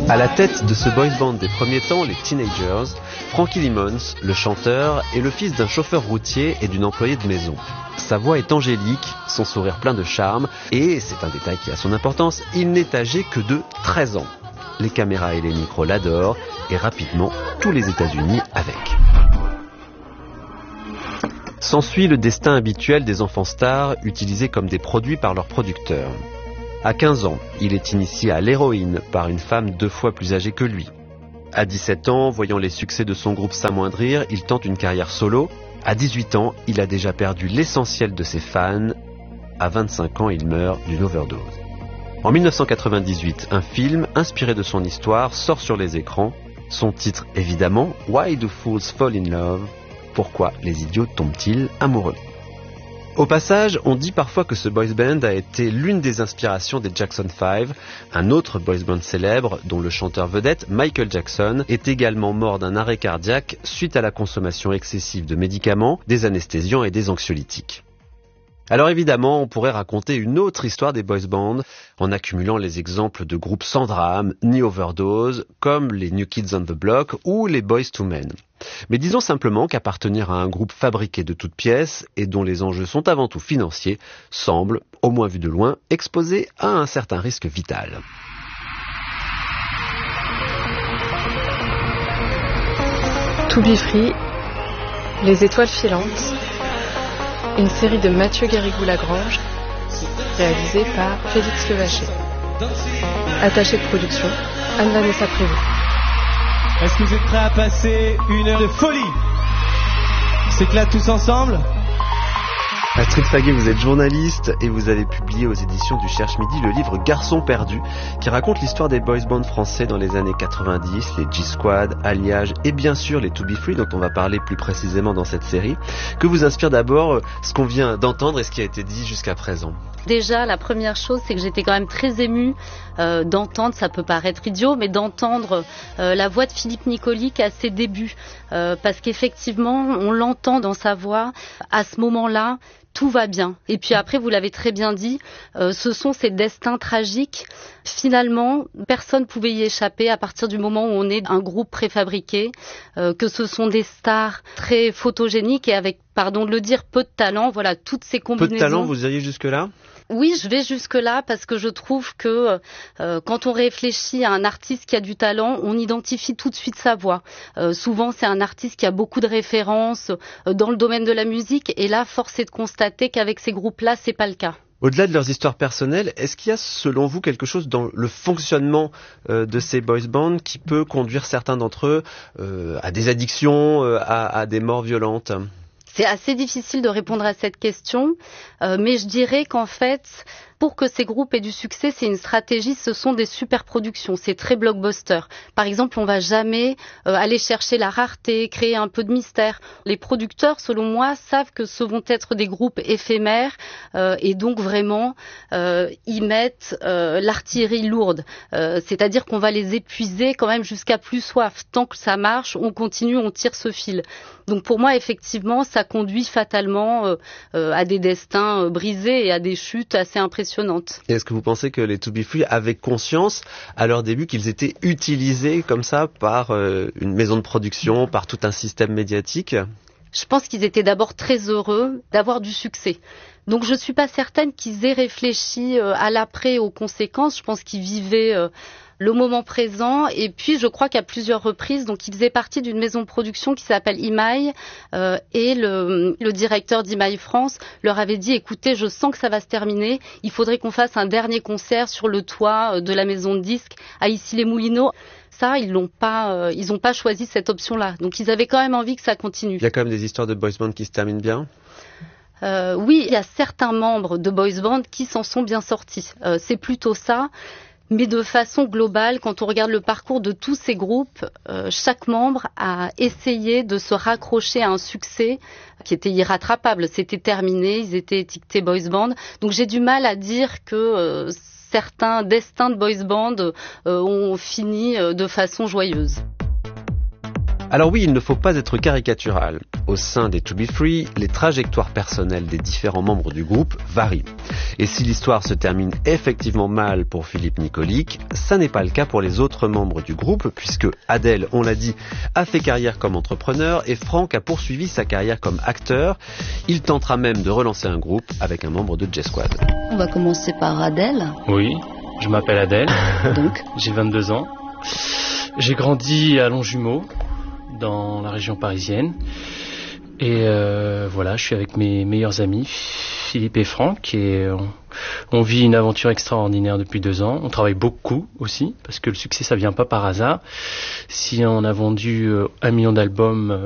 À la tête de ce boys band des premiers temps, les Teenagers, Frankie Limons, le chanteur, est le fils d'un chauffeur routier et d'une employée de maison. Sa voix est angélique, son sourire plein de charme, et, c'est un détail qui a son importance, il n'est âgé que de 13 ans. Les caméras et les micros l'adorent, et rapidement, tous les États-Unis avec. S'ensuit le destin habituel des enfants stars utilisés comme des produits par leurs producteurs. À 15 ans, il est initié à l'héroïne par une femme 2 fois plus âgée que lui. À 17 ans, voyant les succès de son groupe s'amoindrir, il tente une carrière solo. À 18 ans, il a déjà perdu l'essentiel de ses fans. À 25 ans, il meurt d'une overdose. En 1998, un film inspiré de son histoire sort sur les écrans. Son titre, évidemment, Why Do Fools Fall in Love? Pourquoi les idiots tombent-ils amoureux? Au passage, on dit parfois que ce boys band a été l'une des inspirations des Jackson 5, un autre boys band célèbre dont le chanteur vedette, Michael Jackson, est également mort d'un arrêt cardiaque suite à la consommation excessive de médicaments, des anesthésiants et des anxiolytiques. Alors évidemment, on pourrait raconter une autre histoire des boys bands en accumulant les exemples de groupes sans drame ni overdose, comme les New Kids on the Block ou les Boyz II Men. Mais disons simplement qu'appartenir à un groupe fabriqué de toutes pièces et dont les enjeux sont avant tout financiers semble, au moins vu de loin, exposé à un certain risque vital. To Be Free, Les Étoiles Filantes, une série de Mathieu Garrigou-Lagrange, réalisée par Félix Levacher. Attaché de production, Anne-Vanessa Prévost. Est-ce que vous êtes prêts à passer une heure de folie? On s'éclate tous ensemble? Patrick Faguet, vous êtes journaliste et vous avez publié aux éditions du Cherche Midi le livre Garçons perdus qui raconte l'histoire des boys bands français dans les années 90, les G-Squad, Alliage et bien sûr les To Be Free dont on va parler plus précisément dans cette série. Que vous inspire d'abord ce qu'on vient d'entendre et ce qui a été dit jusqu'à présent? Déjà, la première chose, c'est que j'étais quand même très émue d'entendre, ça peut paraître idiot, mais d'entendre la voix de Philippe Nicolic à ses débuts. Parce qu'effectivement, on l'entend dans sa voix. À ce moment-là, tout va bien. Et puis après, vous l'avez très bien dit, ce sont ces destins tragiques. Finalement, personne ne pouvait y échapper à partir du moment où on est un groupe préfabriqué, que ce sont des stars très photogéniques et avec, pardon de le dire, peu de talent. Voilà, toutes ces combinaisons. Peu de talent, vous iriez jusque-là ? Oui, je vais jusque-là parce que je trouve que quand on réfléchit à un artiste qui a du talent, on identifie tout de suite sa voix. Souvent, c'est un artiste qui a beaucoup de références dans le domaine de la musique et là, force est de constater qu'avec ces groupes-là, c'est pas le cas. Au-delà de leurs histoires personnelles, est-ce qu'il y a selon vous quelque chose dans le fonctionnement de ces boys bands qui peut conduire certains d'entre eux à des addictions, à des morts violentes ? C'est assez difficile de répondre à cette question, mais je dirais qu'en fait, pour que ces groupes aient du succès, c'est une stratégie, ce sont des super productions, c'est très blockbuster. Par exemple, on va jamais aller chercher la rareté, créer un peu de mystère. Les producteurs, selon moi, savent que ce vont être des groupes éphémères et donc vraiment, ils mettent l'artillerie lourde. C'est-à-dire qu'on va les épuiser quand même jusqu'à plus soif. Tant que ça marche, on continue, on tire ce fil. Donc pour moi, effectivement, ça conduit fatalement à des destins brisés et à des chutes assez impressionnantes. Et est-ce que vous pensez que les To Be Free avaient conscience à leur début qu'ils étaient utilisés comme ça par une maison de production, par tout un système médiatique ? Je pense qu'ils étaient d'abord très heureux d'avoir du succès. Donc je ne suis pas certaine qu'ils aient réfléchi à l'après, aux conséquences. Je pense qu'ils vivaient le moment présent et puis je crois qu'à plusieurs reprises, donc ils faisaient partie d'une maison de production qui s'appelle EMI et le directeur d'EMI France leur avait dit écoutez, je sens que ça va se terminer, il faudrait qu'on fasse un dernier concert sur le toit de la maison de disques à Issy-les-Moulineaux. Ça, ils n'ont pas choisi cette option-là. Donc ils avaient quand même envie que ça continue. Il y a quand même des histoires de boys band qui se terminent bien ? Oui, il y a certains membres de boys band qui s'en sont bien sortis. C'est plutôt ça. Mais de façon globale, quand on regarde le parcours de tous ces groupes, chaque membre a essayé de se raccrocher à un succès qui était irrattrapable. C'était terminé, ils étaient étiquetés boys band. Donc j'ai du mal à dire que certains destins de boys band ont fini de façon joyeuse. Alors oui, il ne faut pas être caricatural. Au sein des To Be Free, les trajectoires personnelles des différents membres du groupe varient. Et si l'histoire se termine effectivement mal pour Philippe Nicolic, ça n'est pas le cas pour les autres membres du groupe, puisque Adèle, on l'a dit, a fait carrière comme entrepreneur et Franck a poursuivi sa carrière comme acteur. Il tentera même de relancer un groupe avec un membre de J-Squad. On va commencer par Adèle. Oui, je m'appelle Adèle. Donc, j'ai 22 ans. J'ai grandi à Longjumeau, dans la région parisienne. Et voilà, je suis avec mes meilleurs amis, Philippe et Franck, et on vit une aventure extraordinaire depuis 2 ans. On travaille beaucoup aussi, parce que le succès, ça vient pas par hasard. Si on a vendu 1 million d'albums